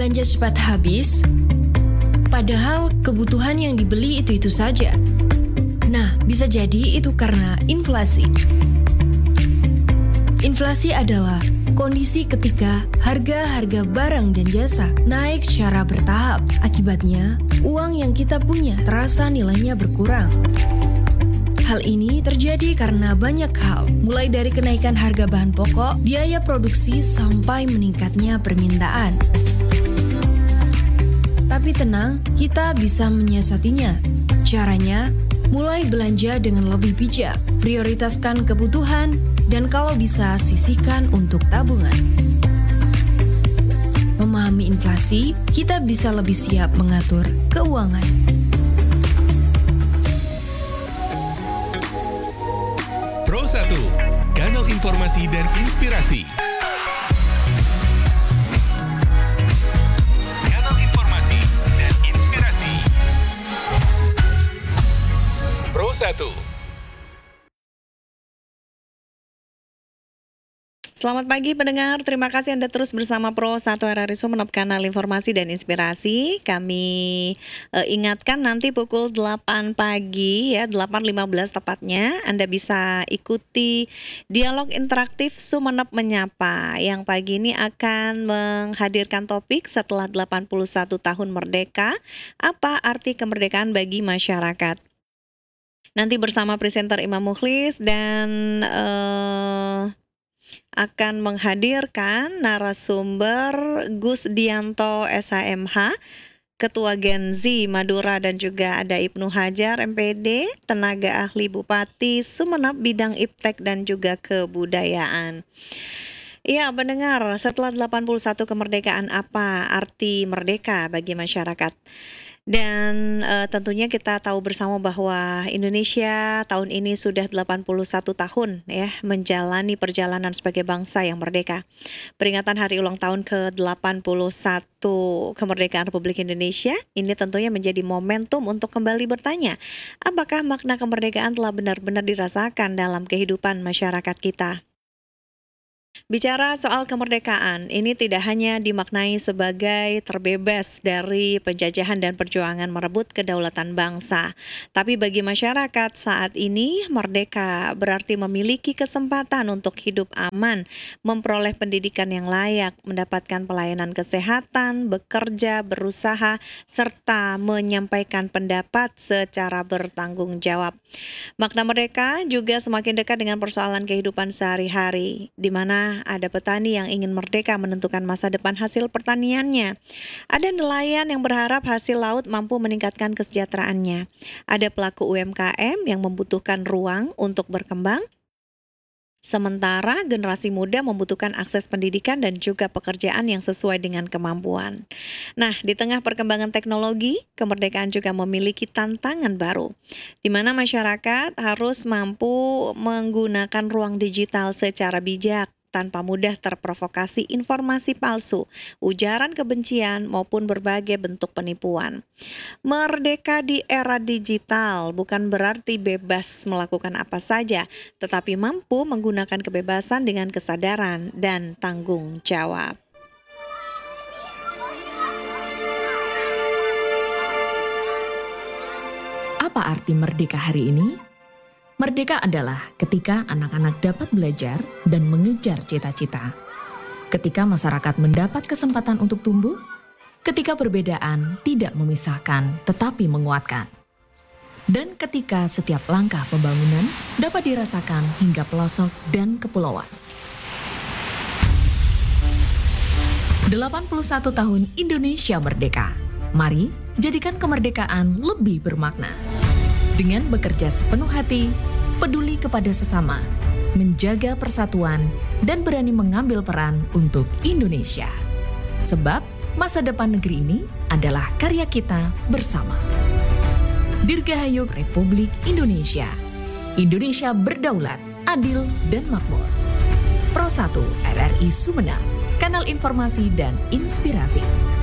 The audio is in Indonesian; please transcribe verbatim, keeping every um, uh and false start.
belanja cepat habis, padahal kebutuhan yang dibeli itu-itu saja. Nah, bisa jadi itu karena inflasi. Inflasi adalah kondisi ketika harga-harga barang dan jasa naik secara bertahap. Akibatnya, uang yang kita punya terasa nilainya berkurang. Hal ini terjadi karena banyak hal, mulai dari kenaikan harga bahan pokok, biaya produksi, sampai meningkatnya permintaan. Tapi tenang, kita bisa menyiasatinya. Caranya, mulai belanja dengan lebih bijak, prioritaskan kebutuhan, dan kalau bisa sisihkan untuk tabungan. Memahami inflasi, kita bisa lebih siap mengatur keuangan. Pro satu, kanal informasi dan inspirasi. Kanal informasi dan inspirasi. Pro satu. Selamat pagi pendengar, terima kasih Anda terus bersama Pro satu R R I Sumeneb, kanal informasi dan inspirasi. Kami eh, ingatkan nanti pukul delapan pagi ya, delapan lima belas tepatnya, Anda bisa ikuti dialog interaktif Sumeneb Menyapa yang pagi ini akan menghadirkan topik setelah delapan puluh satu tahun merdeka, apa arti kemerdekaan bagi masyarakat. Nanti bersama presenter Imam Mukhlis dan eh, akan menghadirkan narasumber Gus Dianto S H M H, Ketua Gen Z Madura, dan juga ada Ibnu Hajar M P D, tenaga ahli Bupati Sumeneb bidang iptek dan juga kebudayaan. Iya, pendengar, setelah delapan puluh satu kemerdekaan, apa arti merdeka bagi masyarakat? Dan e, tentunya kita tahu bersama bahwa Indonesia tahun ini sudah delapan puluh satu tahun ya menjalani perjalanan sebagai bangsa yang merdeka. Peringatan hari ulang tahun ke delapan puluh satu kemerdekaan Republik Indonesia ini tentunya menjadi momentum untuk kembali bertanya, apakah makna kemerdekaan telah benar-benar dirasakan dalam kehidupan masyarakat kita? Bicara soal kemerdekaan, ini tidak hanya dimaknai sebagai terbebas dari penjajahan dan perjuangan merebut kedaulatan bangsa. Tapi bagi masyarakat saat ini, merdeka berarti memiliki kesempatan untuk hidup aman, memperoleh pendidikan yang layak, mendapatkan pelayanan kesehatan, bekerja, berusaha, serta menyampaikan pendapat secara bertanggung jawab. Makna merdeka juga semakin dekat dengan persoalan kehidupan sehari-hari, di mana ada petani yang ingin merdeka menentukan masa depan hasil pertaniannya. Ada nelayan yang berharap hasil laut mampu meningkatkan kesejahteraannya. Ada pelaku U M K M yang membutuhkan ruang untuk berkembang. Sementara generasi muda membutuhkan akses pendidikan dan juga pekerjaan yang sesuai dengan kemampuan. Nah, di tengah perkembangan teknologi, kemerdekaan juga memiliki tantangan baru, di mana masyarakat harus mampu menggunakan ruang digital secara bijak, tanpa mudah terprovokasi informasi palsu, ujaran kebencian, maupun berbagai bentuk penipuan. Merdeka di era digital bukan berarti bebas melakukan apa saja, tetapi mampu menggunakan kebebasan dengan kesadaran dan tanggung jawab. Apa arti merdeka hari ini? Merdeka adalah ketika anak-anak dapat belajar dan mengejar cita-cita. Ketika masyarakat mendapat kesempatan untuk tumbuh, ketika perbedaan tidak memisahkan tetapi menguatkan. Dan ketika setiap langkah pembangunan dapat dirasakan hingga pelosok dan kepulauan. delapan puluh satu tahun Indonesia merdeka. Mari jadikan kemerdekaan lebih bermakna. Dengan bekerja sepenuh hati, peduli kepada sesama, menjaga persatuan, dan berani mengambil peran untuk Indonesia. Sebab masa depan negeri ini adalah karya kita bersama. Dirgahayu Republik Indonesia. Indonesia berdaulat, adil, dan makmur. Pro satu R R I Sumeneb, kanal informasi dan inspirasi.